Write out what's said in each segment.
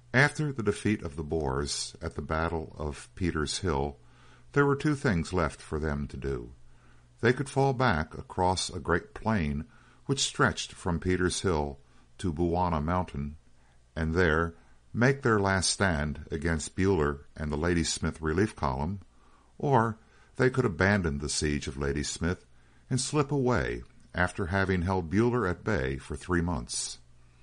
After the defeat of the Boers at the Battle of Peter's Hill, there were two things left for them to do. They could fall back across a great plain which stretched from Peter's Hill to Bulwana Mountain, and there make their last stand against Buller and the Ladysmith relief column, or they could abandon the siege of Ladysmith and slip away after having held Buller at bay for 3 months.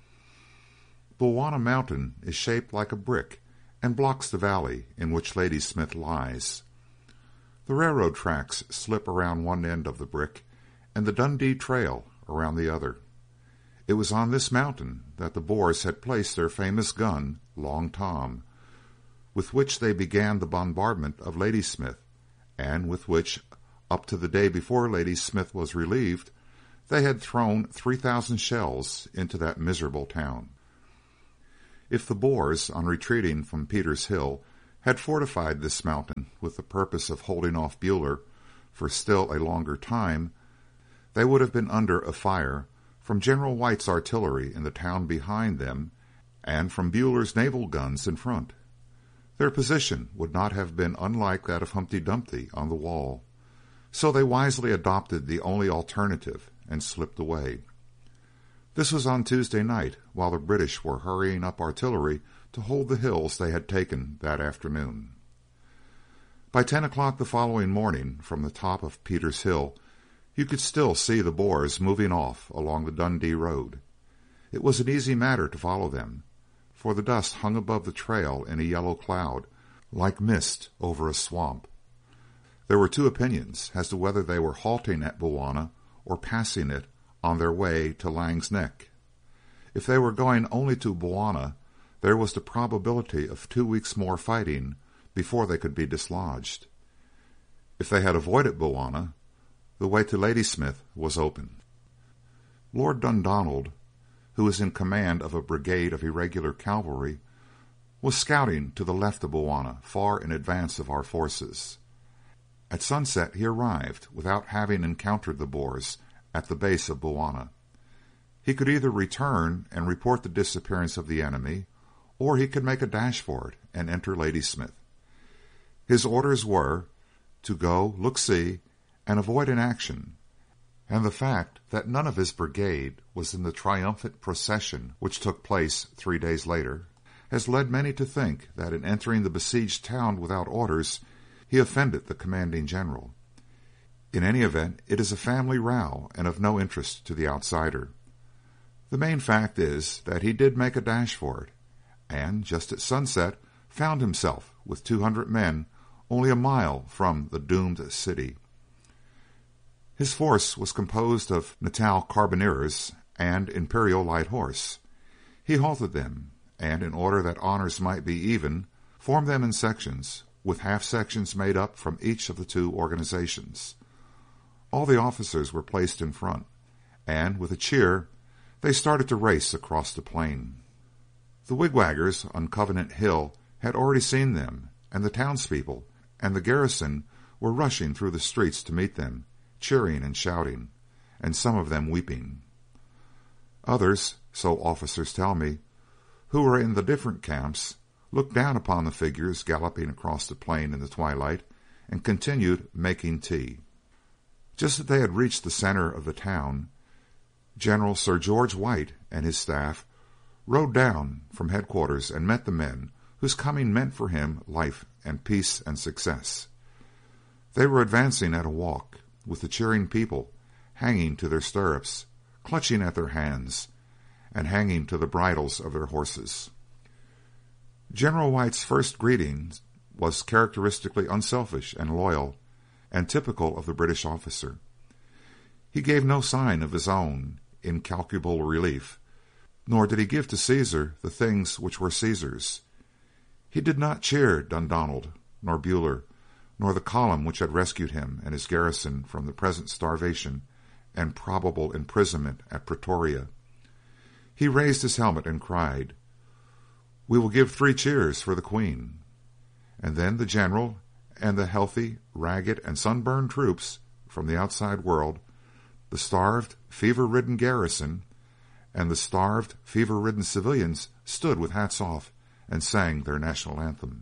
Bulwana Mountain is shaped like a brick and blocks the valley in which Ladysmith lies. The railroad tracks slip around one end of the brick and the Dundee Trail around the other. It was on this mountain that the Boers had placed their famous gun, Long Tom, with which they began the bombardment of Ladysmith, and with which, up to the day before Ladysmith was relieved, they had thrown 3,000 shells into that miserable town. If the Boers, on retreating from Peter's Hill, had fortified this mountain with the purpose of holding off Buller for still a longer time, they would have been under a fire from General White's artillery in the town behind them and from Buller's naval guns in front. Their position would not have been unlike that of Humpty Dumpty on the wall, so they wisely adopted the only alternative and slipped away. This was on Tuesday night, while the British were hurrying up artillery to hold the hills they had taken that afternoon. By 10 o'clock the following morning, from the top of Peter's Hill, you could still see the Boers moving off along the Dundee road. It was an easy matter to follow them, for the dust hung above the trail in a yellow cloud, like mist over a swamp. There were two opinions as to whether they were halting at Bulwana or passing it on their way to Lang's Neck. If they were going only to Bulwana, there was the probability of 2 weeks more fighting before they could be dislodged. If they had avoided Bulwana, the way to Ladysmith was open. Lord Dundonald, who was in command of a brigade of irregular cavalry, was scouting to the left of Bulwana, far in advance of our forces. At sunset he arrived, without having encountered the Boers, at the base of Bulwana. He could either return and report the disappearance of the enemy, or he could make a dash for it and enter Ladysmith. His orders were to go, look-see, and avoid an action, and the fact that none of his brigade was in the triumphant procession which took place 3 days later has led many to think that in entering the besieged town without orders he offended the commanding general. In any event, it is a family row and of no interest to the outsider. The main fact is that he did make a dash for it, and just at sunset found himself with 200 men only a mile from the doomed city. His force was composed of Natal Carbineers and Imperial Light Horse. He halted them, and in order that honors might be even, formed them in sections, with half-sections made up from each of the two organizations. All the officers were placed in front, and with a cheer they started to race across the plain. The wigwaggers on Covenant Hill had already seen them, and the townspeople and the garrison were rushing through the streets to meet them, cheering and shouting, and some of them weeping. Others, so officers tell me, who were in the different camps, looked down upon the figures galloping across the plain in the twilight, and continued making tea. Just as they had reached the center of the town, General Sir George White and his staff rode down from headquarters and met the men whose coming meant for him life and peace and success. They were advancing at a walk, with the cheering people hanging to their stirrups, clutching at their hands, and hanging to the bridles of their horses. General White's first greeting was characteristically unselfish and loyal, and typical of the British officer. He gave no sign of his own incalculable relief, nor did he give to Caesar the things which were Caesar's. He did not cheer Dundonald, nor Buller, nor the column which had rescued him and his garrison from the present starvation and probable imprisonment at Pretoria. He raised his helmet and cried, "We will give 3 cheers for the Queen." And then the general and the healthy, ragged, and sunburned troops from the outside world, the starved, fever-ridden garrison, and the starved, fever-ridden civilians stood with hats off and sang their national anthem.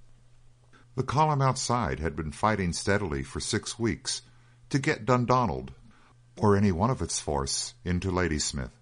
The column outside had been fighting steadily for 6 weeks to get Dundonald, or any one of its force, into Ladysmith.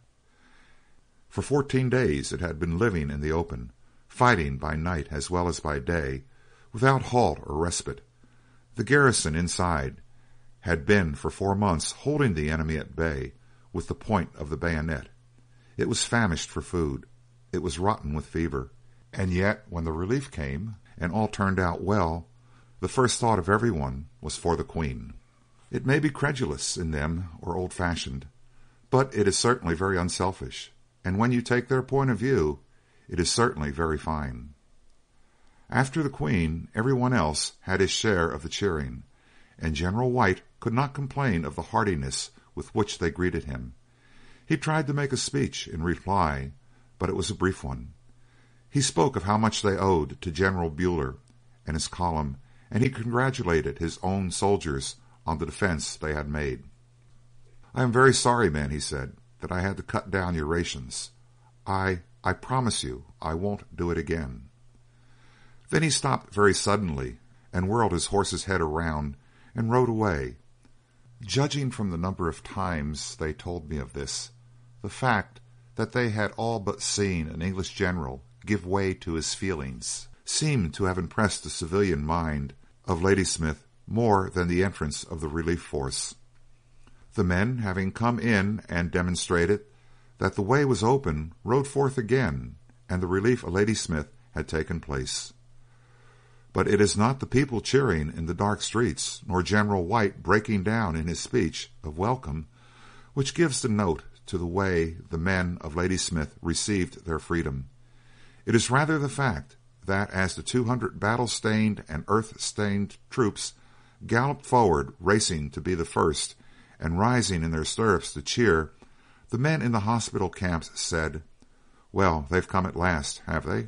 For 14 days it had been living in the open, fighting by night as well as by day, without halt or respite. The garrison inside had been for 4 months holding the enemy at bay with the point of the bayonet. It was famished for food. It was rotten with fever. And yet, when the relief came, and all turned out well, the first thought of everyone was for the Queen. It may be credulous in them or old-fashioned, but it is certainly very unselfish, and when you take their point of view, it is certainly very fine. After the Queen, everyone else had his share of the cheering, and General White could not complain of the heartiness with which they greeted him. He tried to make a speech in reply, but it was a brief one. He spoke of how much they owed to General Buller and his column, and he congratulated his own soldiers on the defense they had made. "I am very sorry, men," he said, "that I had to cut down your rations. I promise you I won't do it again." Then he stopped very suddenly and whirled his horse's head around and rode away. Judging from the number of times they told me of this, the fact that they had all but seen an English general give way to his feelings seemed to have impressed the civilian mind of Ladysmith more than the entrance of the relief force. The men, having come in and demonstrated that the way was open, rode forth again, and the relief of Ladysmith had taken place. But it is not the people cheering in the dark streets, nor General White breaking down in his speech of welcome, which gives the note to the way the men of Ladysmith received their freedom. It is rather the fact that as the 200 battle-stained and earth-stained troops galloped forward, racing to be the first, and rising in their stirrups to cheer, the men in the hospital camps said, "Well, they've come at last, have they?"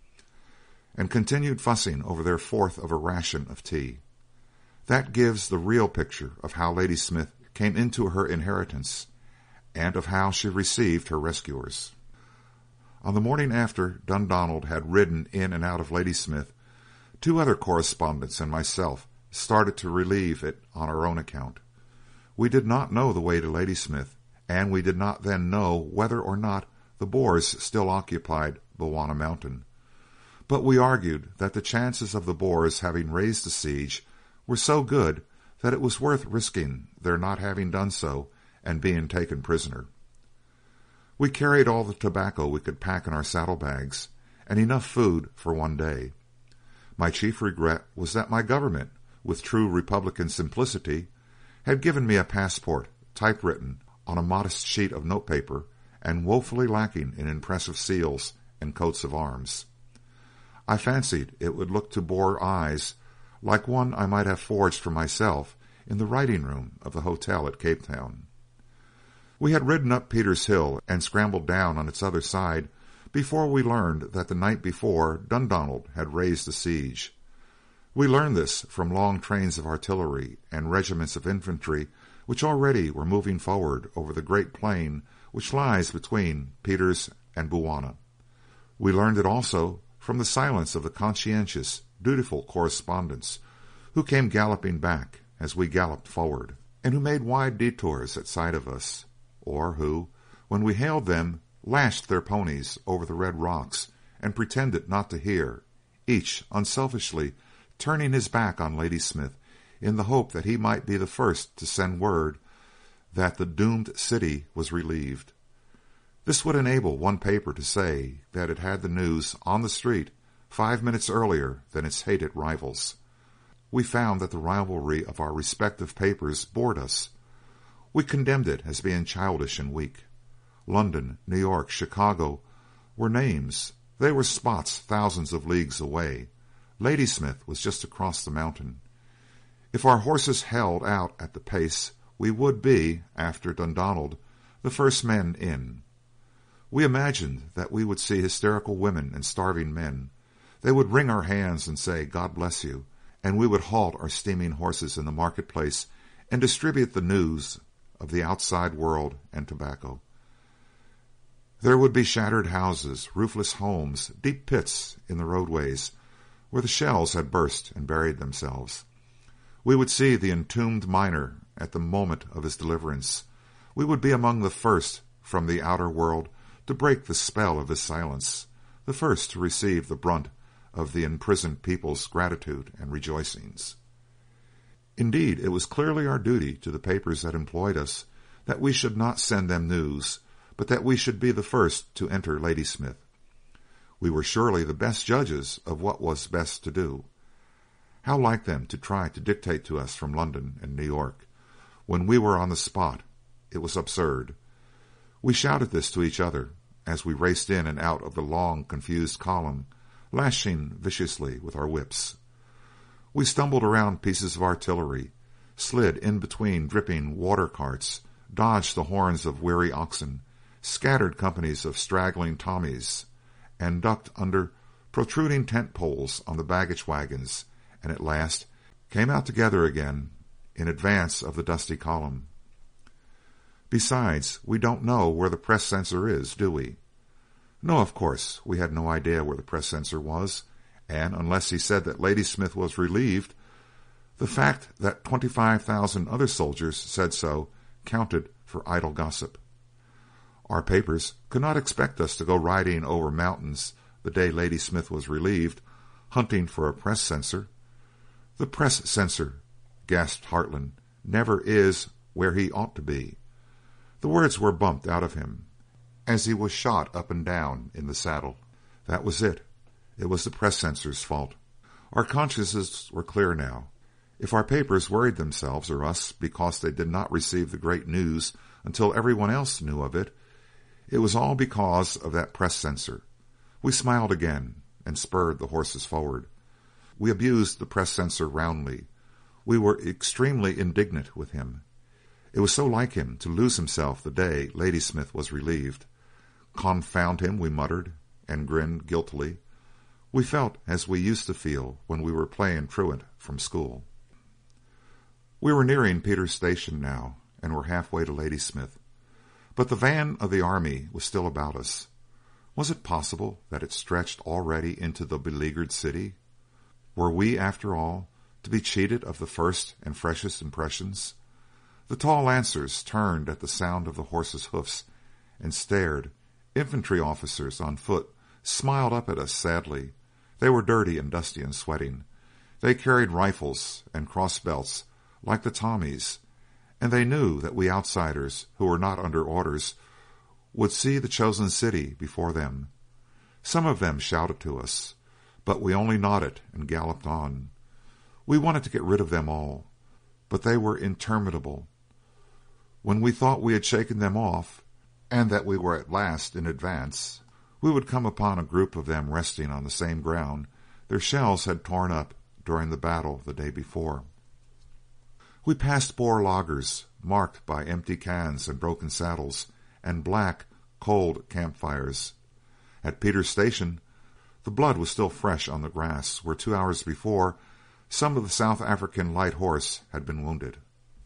and continued fussing over their fourth of a ration of tea. That gives the real picture of how Ladysmith came into her inheritance, and of how she received her rescuers. On the morning after Dundonald had ridden in and out of Ladysmith, 2 other correspondents and myself started to relieve it on our own account. We did not know the way to Ladysmith, and we did not then know whether or not the Boers still occupied Bulwana Mountain. But we argued that the chances of the Boers having raised the siege were so good that it was worth risking their not having done so and being taken prisoner. We carried all the tobacco we could pack in our saddlebags, and enough food for 1 day. My chief regret was that my government, with true Republican simplicity, had given me a passport typewritten on a modest sheet of notepaper and woefully lacking in impressive seals and coats of arms. I fancied it would look to Boer eyes like one I might have forged for myself in the writing room of the hotel at Cape Town. We had ridden up Peter's Hill and scrambled down on its other side before we learned that the night before Dundonald had raised the siege. We learned this from long trains of artillery and regiments of infantry which already were moving forward over the great plain which lies between Pieters and Bulwana. We learned it also from the silence of the conscientious, dutiful correspondents who came galloping back as we galloped forward, and who made wide detours at sight of us, or who, when we hailed them, lashed their ponies over the red rocks and pretended not to hear, each unselfishly turning his back on Ladysmith in the hope that he might be the first to send word that the doomed city was relieved. This would enable one paper to say that it had the news on the street 5 minutes earlier than its hated rivals. We found that the rivalry of our respective papers bored us. We condemned it as being childish and weak. London, New York, Chicago were names. They were spots thousands of leagues away. Ladysmith was just across the mountain. If our horses held out at the pace, we would be, after Dundonald, the first men in. We imagined that we would see hysterical women and starving men. They would wring our hands and say, "God bless you," and we would halt our steaming horses in the marketplace and distribute the news of the outside world and tobacco. There would be shattered houses, roofless homes, deep pits in the roadways where the shells had burst and buried themselves. We would see the entombed miner at the moment of his deliverance. We would be among the first from the outer world to break the spell of his silence, the first to receive the brunt of the imprisoned people's gratitude and rejoicings. Indeed, it was clearly our duty to the papers that employed us that we should not send them news, but that we should be the first to enter Ladysmith. We were surely the best judges of what was best to do. How like them to try to dictate to us from London and New York, when we were on the spot. It was absurd. We shouted this to each other as we raced in and out of the long, confused column, lashing viciously with our whips. We stumbled around pieces of artillery, slid in between dripping water carts, dodged the horns of weary oxen, scattered companies of straggling Tommies, and ducked under protruding tent poles on the baggage wagons, and at last came out together again in advance of the dusty column. Besides, we don't know where the press censor is, do we? No, of course, we had no idea where the press censor was, and unless he said that Ladysmith was relieved, the fact that 25,000 other soldiers said so counted for idle gossip. Our papers could not expect us to go riding over mountains the day Ladysmith was relieved, hunting for a press censor. The press censor, gasped Hartland, never is where he ought to be. The words were bumped out of him as he was shot up and down in the saddle. That was it. It was the press censor's fault. Our consciences were clear now. If our papers worried themselves or us because they did not receive the great news until everyone else knew of it, it was all because of that press censor. We smiled again and spurred the horses forward. We abused the press censor roundly. We were extremely indignant with him. It was so like him to lose himself the day Ladysmith was relieved. Confound him, we muttered, and grinned guiltily. We felt as we used to feel when we were playing truant from school. We were nearing Peter's Station now, and were halfway to Ladysmith. But the van of the army was still about us. Was it possible that it stretched already into the beleaguered city? Were we, after all, to be cheated of the first and freshest impressions? The tall lancers turned at the sound of the horses' hoofs and stared. Infantry officers on foot smiled up at us sadly. They were dirty and dusty and sweating. They carried rifles and cross-belts like the Tommies, and they knew that we outsiders, who were not under orders, would see the chosen city before them. Some of them shouted to us, but we only nodded and galloped on. We wanted to get rid of them all, but they were interminable. When we thought we had shaken them off, and that we were at last in advance, we would come upon a group of them resting on the same ground their shells had torn up during the battle the day before. We passed Boer lagers, marked by empty cans and broken saddles, and black, cold campfires. At Peter's Station, the blood was still fresh on the grass, where 2 hours before some of the South African light horse had been wounded.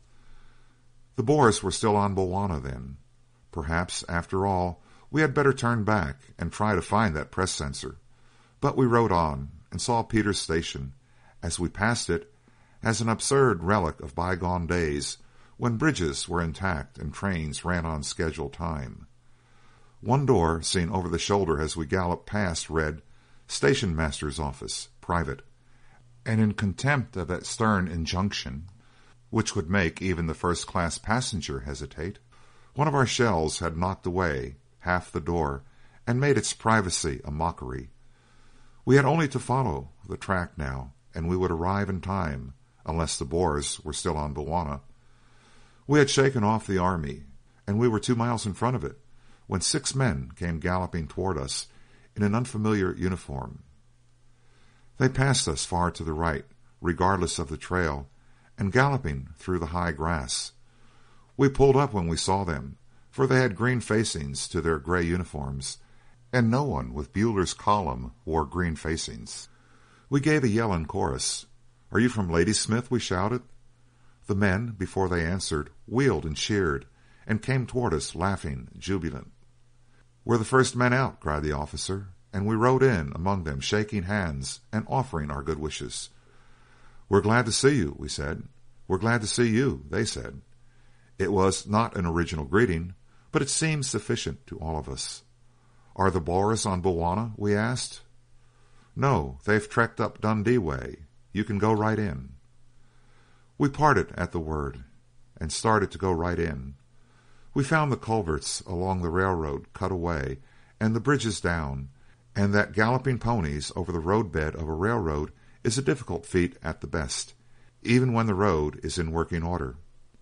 The Boers were still on Bulwana then. Perhaps, after all, we had better turn back and try to find that press censor. But we rode on and saw Peter's Station, as we passed it, as an absurd relic of bygone days when bridges were intact and trains ran on scheduled time. One door, seen over the shoulder as we galloped past, read, "Station Master's Office, Private," and in contempt of that stern injunction, which would make even the first-class passenger hesitate, one of our shells had knocked away half the door and made its privacy a mockery. We had only to follow the track now, and we would arrive in time, unless the Boers were still on Bulwana. We had shaken off the army, and we were 2 miles in front of it, when 6 men came galloping toward us in an unfamiliar uniform. They passed us far to the right, regardless of the trail, and galloping through the high grass. We pulled up when we saw them, for they had green facings to their gray uniforms, and no one with Buller's column wore green facings. We gave a yell in chorus. "Are you from Ladysmith?" we shouted. The men, before they answered, wheeled and cheered, and came toward us laughing, jubilant. "We're the first men out," cried the officer, and we rode in among them shaking hands and offering our good wishes. "We're glad to see you," we said. "We're glad to see you," they said. It was not an original greeting, but it seemed sufficient to all of us. "Are the Boers on Bulwana?" we asked. "No, they've trekked up Dundee way. You can go right in." We parted at the word and started to go right in. We found the culverts along the railroad cut away and the bridges down, and that galloping ponies over the roadbed of a railroad is a difficult feat at the best, even when the road is in working order.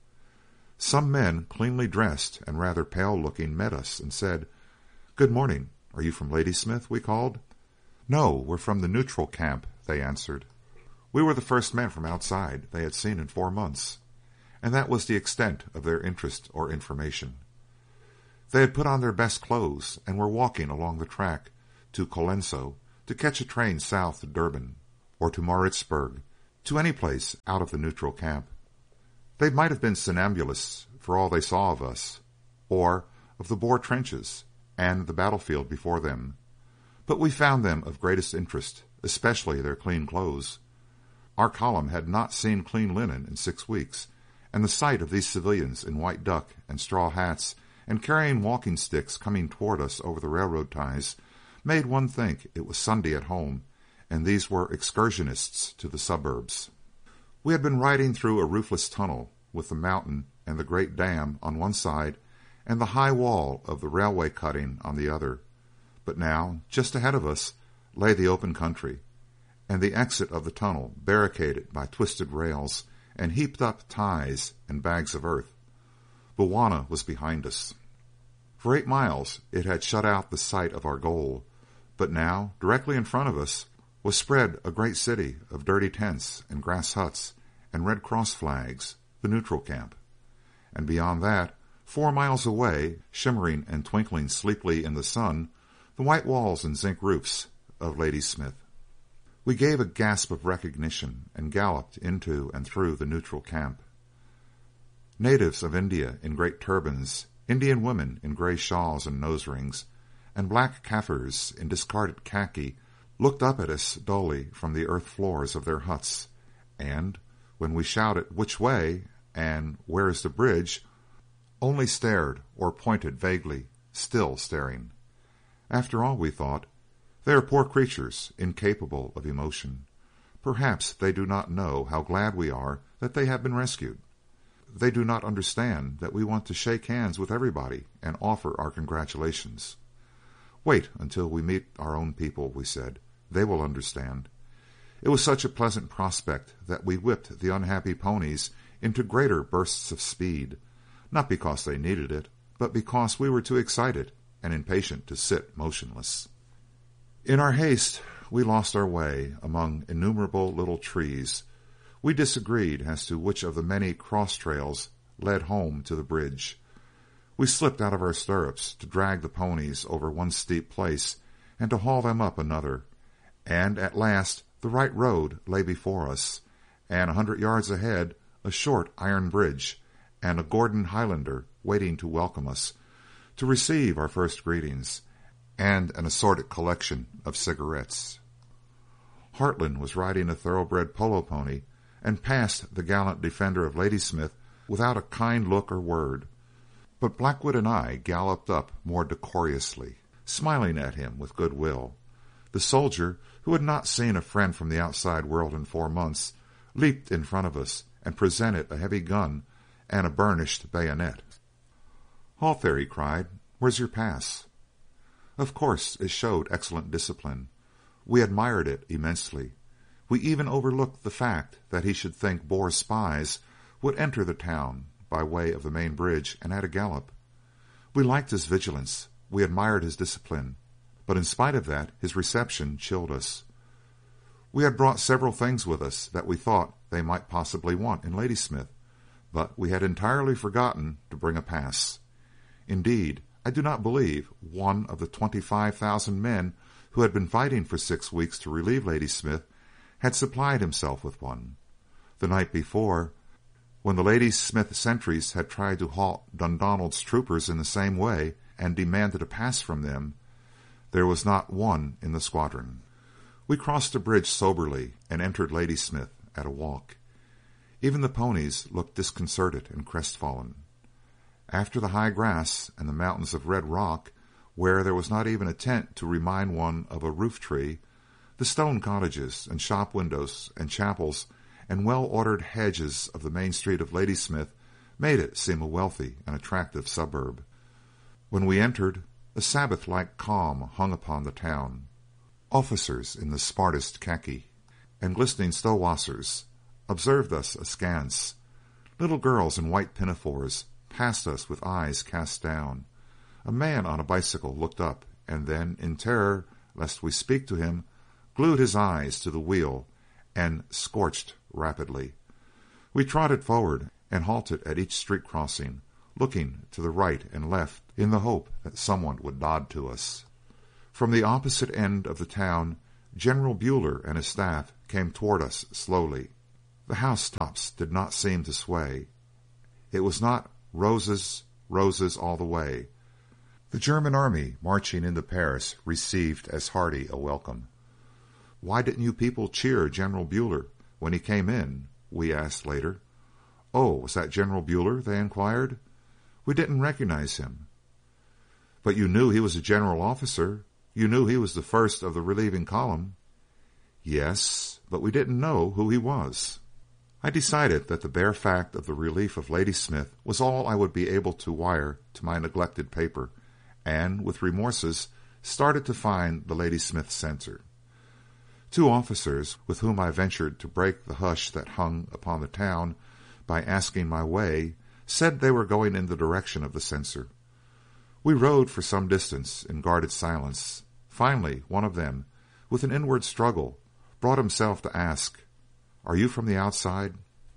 Some men, cleanly dressed and rather pale looking, met us and said, "Good morning. Are you from Ladysmith?" we called. "No, we're from the neutral camp," they answered. We were the first men from outside they had seen in 4 months, and that was the extent of their interest or information. They had put on their best clothes and were walking along the track to Colenso to catch a train south to Durban or to Maritzburg, to any place out of the neutral camp. They might have been somnambulists for all they saw of us, or of the Boer trenches and the battlefield before them, but we found them of greatest interest, especially their clean clothes. Our column had not seen clean linen in 6 weeks, and the sight of these civilians in white duck and straw hats and carrying walking sticks coming toward us over the railroad ties made one think it was Sunday at home and these were excursionists to the suburbs. We had been riding through a roofless tunnel with the mountain and the great dam on one side and the high wall of the railway cutting on the other, but now, just ahead of us, lay the open country, and the exit of the tunnel barricaded by twisted rails and heaped up ties and bags of earth. Bulwana was behind us. For 8 miles it had shut out the sight of our goal, but now, directly in front of us, was spread a great city of dirty tents and grass huts and Red Cross flags, the neutral camp. And beyond that, 4 miles away, shimmering and twinkling sleepily in the sun, the white walls and zinc roofs of Ladysmith. We gave a gasp of recognition and galloped into and through the neutral camp. Natives of India in great turbans, Indian women in grey shawls and nose rings, and black Kaffirs in discarded khaki looked up at us dully from the earth floors of their huts, and, when we shouted "Which way?" and "Where is the bridge?" only stared or pointed vaguely, still staring. After all, we thought, they are poor creatures, incapable of emotion. Perhaps they do not know how glad we are that they have been rescued. They do not understand that we want to shake hands with everybody and offer our congratulations. "Wait until we meet our own people," we said. "They will understand." It was such a pleasant prospect that we whipped the unhappy ponies into greater bursts of speed, not because they needed it, but because we were too excited and impatient to sit motionless. In our haste, we lost our way among innumerable little trees. We disagreed as to which of the many cross trails led home to the bridge. We slipped out of our stirrups to drag the ponies over one steep place and to haul them up another, and at last the right road lay before us, and 100 yards ahead a short iron bridge and a Gordon Highlander waiting to welcome us, to receive our first greetings, and an assorted collection of cigarettes. Hartland was riding a thoroughbred polo pony and passed the gallant defender of Ladysmith without a kind look or word, but Blackwood and I galloped up more decorously, smiling at him with good will. The soldier, who had not seen a friend from the outside world in 4 months, leaped in front of us and presented a heavy gun and a burnished bayonet. "Halt there," he cried. "Where's your pass?" Of course, it showed excellent discipline. We admired it immensely. We even overlooked the fact that he should think Boer spies would enter the town by way of the main bridge and at a gallop. We liked his vigilance, we admired his discipline, but in spite of that, his reception chilled us. We had brought several things with us that we thought they might possibly want in Ladysmith, but we had entirely forgotten to bring a pass. Indeed, I do not believe one of the 25,000 men who had been fighting for 6 weeks to relieve Ladysmith had supplied himself with one. The night before, when the Ladysmith sentries had tried to halt Dundonald's troopers in the same way, and demanded a pass from them, there was not one in the squadron. We crossed the bridge soberly and entered Ladysmith at a walk. Even the ponies looked disconcerted and crestfallen. After the high grass and the mountains of red rock, where there was not even a tent to remind one of a roof tree, the stone cottages and shop windows and chapels and well-ordered hedges of the main street of Ladysmith made it seem a wealthy and attractive suburb. When we entered, a Sabbath-like calm hung upon the town. Officers in the smartest khaki and glistening Stowassers observed us askance. Little girls in white pinafores passed us with eyes cast down. A man on a bicycle looked up, and then, in terror lest we speak to him, glued his eyes to the wheel and scorched rapidly. We trotted forward and halted at each street crossing, looking to the right and left in the hope that someone would nod to us. From the opposite end of the town, General Buller and his staff came toward us slowly. The housetops did not seem to sway. It was not roses, roses all the way. The German army marching into Paris received as hearty a welcome. "Why didn't you people cheer General Buller when he came in?" we asked later. "Oh, was that General Buller?" they inquired. "We didn't recognize him." "But you knew he was a general officer. You knew he was the first of the relieving column." "Yes, but we didn't know who he was." I decided that the bare fact of the relief of Ladysmith was all I would be able to wire to my neglected paper, and, with remorses, started to find the Ladysmith censor. Two officers, with whom I ventured to break the hush that hung upon the town by asking my way, said they were going in the direction of the censor. We rode for some distance in guarded silence. Finally, one of them, with an inward struggle, brought himself to ask, "Are you from the outside?"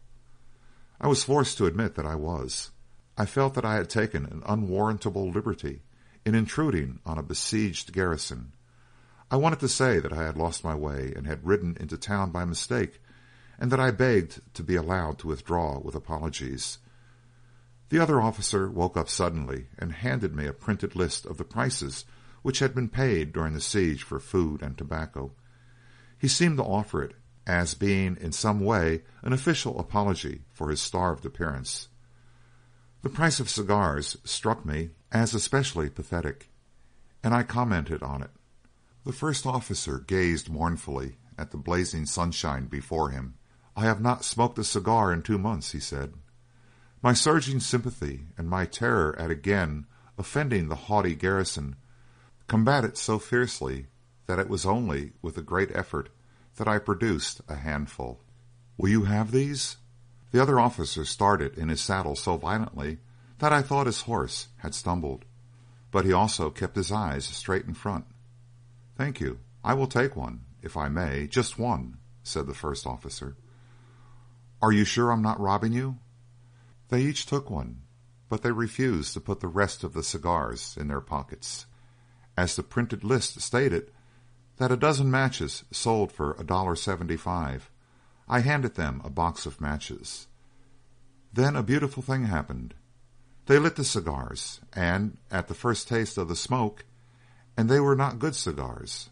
I was forced to admit that I was. I felt that I had taken an unwarrantable liberty in intruding on a besieged garrison. I wanted to say that I had lost my way and had ridden into town by mistake, and that I begged to be allowed to withdraw with apologies. The other officer woke up suddenly and handed me a printed list of the prices which had been paid during the siege for food and tobacco. He seemed to offer it as being in some way an official apology for his starved appearance. The price of cigars struck me as especially pathetic, and I commented on it. The first officer gazed mournfully at the blazing sunshine before him. "I have not smoked a cigar in 2 months," he said. My surging sympathy and my terror at again offending the haughty garrison combated so fiercely that it was only with a great effort that I produced a handful. "Will you have these?" The other officer started in his saddle so violently that I thought his horse had stumbled, but he also kept his eyes straight in front. "Thank you. I will take one, if I may, just one," said the first officer. "Are you sure I'm not robbing you?" They each took one, but they refused to put the rest of the cigars in their pockets. As the printed list stated that a dozen matches sold for $1.75, I handed them a box of matches. Then a beautiful thing happened. They lit the cigars, and at the first taste of the smoke, and they were not good cigars.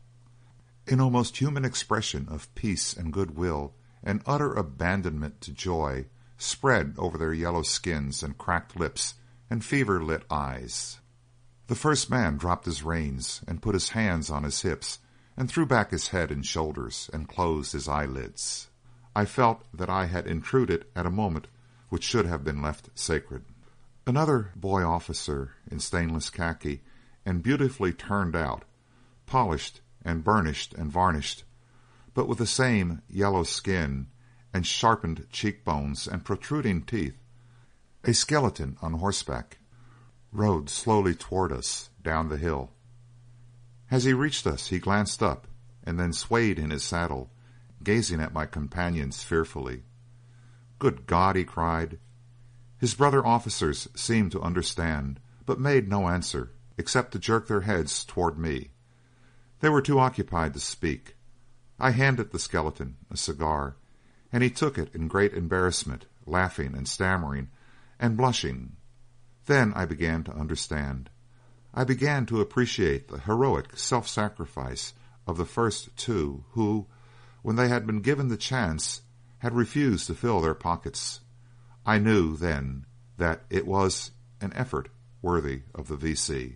An almost human expression of peace and goodwill and utter abandonment to joy spread over their yellow skins and cracked lips and fever-lit eyes. The first man dropped his reins and put his hands on his hips and threw back his head and shoulders and closed his eyelids. I felt that I had intruded at a moment which should have been left sacred. Another boy officer in stainless khaki and beautifully turned out, polished and burnished and varnished, but with the same yellow skin and sharpened cheekbones and protruding teeth, a skeleton on horseback, rode slowly toward us down the hill. As he reached us, he glanced up and then swayed in his saddle, gazing at my companions fearfully. "Good God!" he cried. His brother officers seemed to understand, but made no answer, except to jerk their heads toward me. They were too occupied to speak. I handed the skeleton a cigar, and he took it in great embarrassment, laughing and stammering and blushing. Then I began to understand. I began to appreciate the heroic self-sacrifice of the first two who, when they had been given the chance, had refused to fill their pockets. I knew then that it was an effort worthy of the V.C.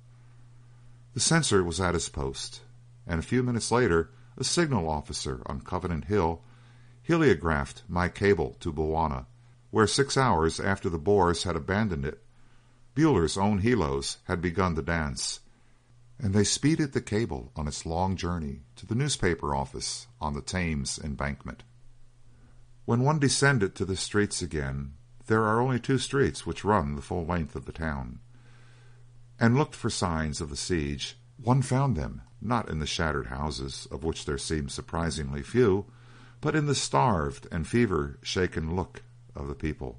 The censor was at his post, and a few minutes later a signal officer on Covenant Hill heliographed my cable to Bulwana, where 6 hours after the Boers had abandoned it, Buller's own helos had begun to dance, and they speeded the cable on its long journey to the newspaper office on the Thames embankment. When one descended to the streets again, there are only 2 streets which run the full length of the town, and looked for signs of the siege, one found them not in the shattered houses, of which there seemed surprisingly few, but in the starved and fever-shaken look of the people.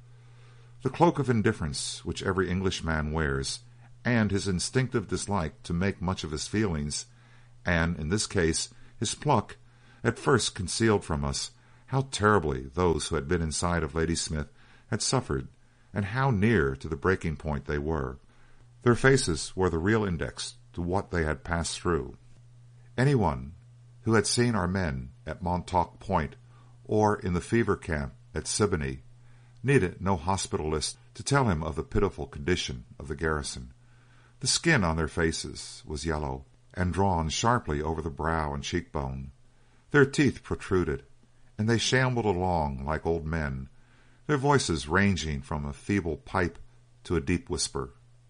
The cloak of indifference which every Englishman wears, and his instinctive dislike to make much of his feelings, and, in this case, his pluck, at first concealed from us how terribly those who had been inside of Ladysmith had suffered, and how near to the breaking point they were. Their faces were the real index to what they had passed through. Anyone who had seen our men at Montauk Point or in the fever camp at Siboney needed no hospitalist to tell him of the pitiful condition of the garrison. The skin on their faces was yellow and drawn sharply over the brow and cheekbone. Their teeth protruded, and they shambled along like old men, their voices ranging from a feeble pipe to a deep whisper.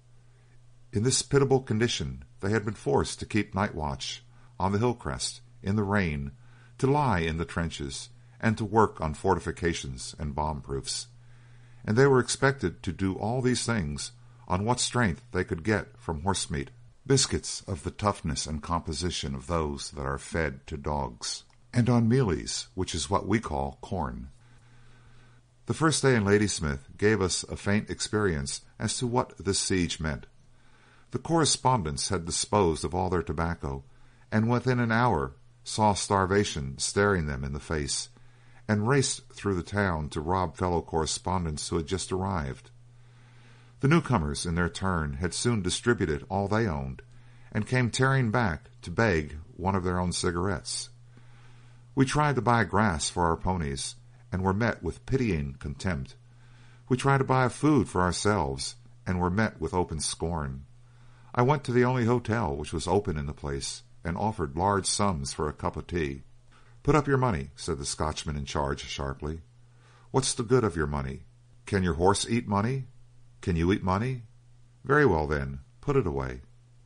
In this pitiable condition they had been forced to keep night watch on the hill crest, in the rain, to lie in the trenches, and to work on fortifications and bomb-proofs, and they were expected to do all these things on what strength they could get from horse meat, biscuits of the toughness and composition of those that are fed to dogs, and on mealies, which is what we call corn. The first day in Ladysmith gave us a faint experience as to what this siege meant. The correspondents had disposed of all their tobacco, and within an hour saw starvation staring them in the face, and raced through the town to rob fellow correspondents who had just arrived. The newcomers, in their turn, had soon distributed all they owned, and came tearing back to beg one of their own cigarettes. We tried to buy grass for our ponies, and were met with pitying contempt. We tried to buy food for ourselves, and were met with open scorn. I went to the only hotel which was open in the place, and offered large sums for a cup of tea. "Put up your money," said the Scotchman in charge sharply. "What's the good of your money? Can your horse eat money? Can you eat money? Very well, then, put it away."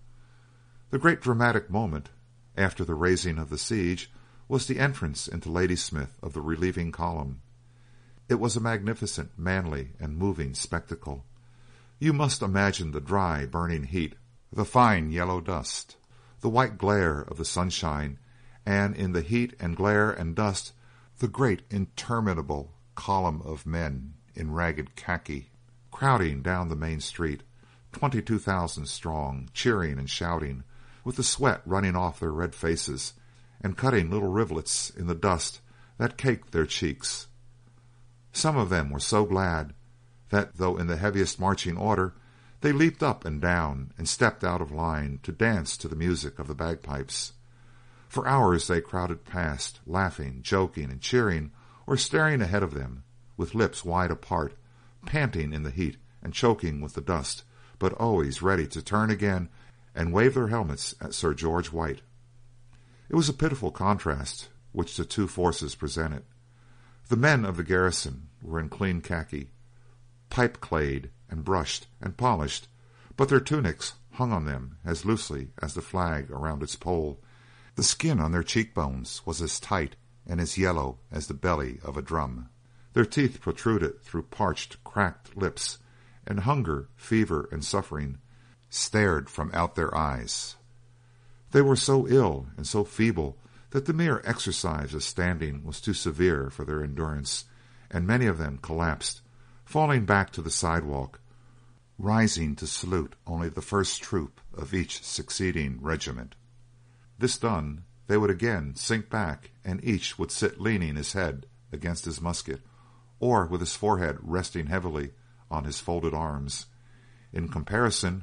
The great dramatic moment, after the raising of the siege, was the entrance into Ladysmith of the relieving column. It was a magnificent, manly, and moving spectacle. You must imagine the dry, burning heat, the fine yellow dust, the white glare of the sunshine, and in the heat and glare and dust, the great interminable column of men in ragged khaki, crowding down the main street, 22,000 strong, cheering and shouting, with the sweat running off their red faces, and cutting little rivulets in the dust that caked their cheeks. Some of them were so glad that, though in the heaviest marching order, they leaped up and down and stepped out of line to dance to the music of the bagpipes. For hours they crowded past, laughing, joking, and cheering, or staring ahead of them, with lips wide apart, panting in the heat and choking with the dust, but always ready to turn again and wave their helmets at Sir George White. It was a pitiful contrast which the two forces presented. The men of the garrison were in clean khaki, pipe-clayed and brushed and polished, but their tunics hung on them as loosely as the flag around its pole. The skin on their cheekbones was as tight and as yellow as the belly of a drum. Their teeth protruded through parched, cracked lips, and hunger, fever, and suffering stared from out their eyes. They were so ill and so feeble that the mere exercise of standing was too severe for their endurance, and many of them collapsed, falling back to the sidewalk, rising to salute only the first troop of each succeeding regiment. This done, they would again sink back, and each would sit leaning his head against his musket, or with his forehead resting heavily on his folded arms. In comparison,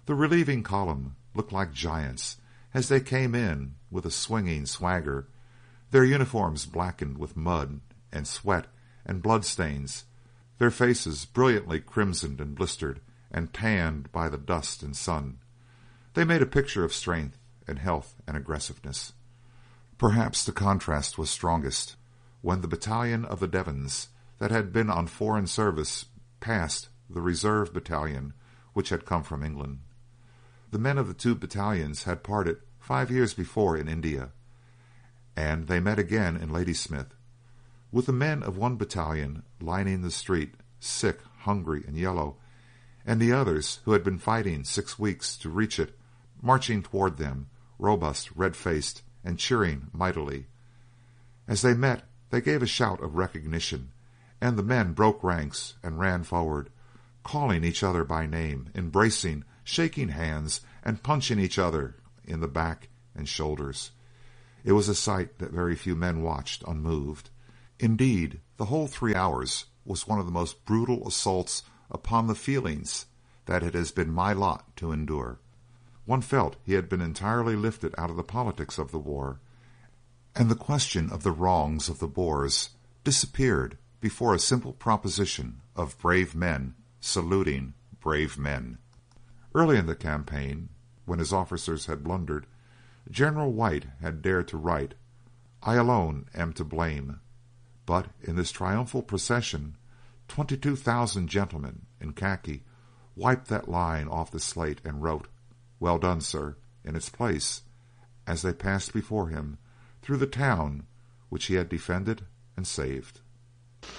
The relieving column looked like giants as they came in with a swinging swagger, their uniforms blackened with mud and sweat and blood stains, their faces brilliantly crimsoned and blistered and tanned by the dust and sun. They made a picture of strength and health and aggressiveness. Perhaps the contrast was strongest when the battalion of the Devons that had been on foreign service passed the reserve battalion which had come from England. The men of the two battalions had parted 5 years before in India, and they met again in Ladysmith, with the men of one battalion lining the street, sick, hungry, and yellow, and the others, who had been fighting 6 weeks to reach it, marching toward them, robust, red-faced, and cheering mightily. As they met, they gave a shout of recognition, and the men broke ranks and ran forward, calling each other by name, embracing, shaking hands, and punching each other in the back and shoulders. It was a sight that very few men watched unmoved. Indeed, the whole 3 hours was one of the most brutal assaults upon the feelings that it has been my lot to endure. One felt he had been entirely lifted out of the politics of the war, and the question of the wrongs of the Boers disappeared before a simple proposition of brave men saluting brave men. Early in the campaign, when his officers had blundered, General White had dared to write, "I alone am to blame." But in this triumphal procession, 22,000 gentlemen in khaki wiped that line off the slate and wrote, "Well done, sir," in its place, as they passed before him through the town which he had defended and saved.